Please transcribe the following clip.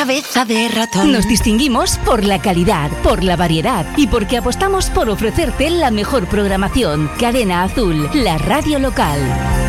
Cabeza de ratón. Nos distinguimos por la calidad, por la variedad y porque apostamos por ofrecerte la mejor programación. Cadena Azul, la radio local.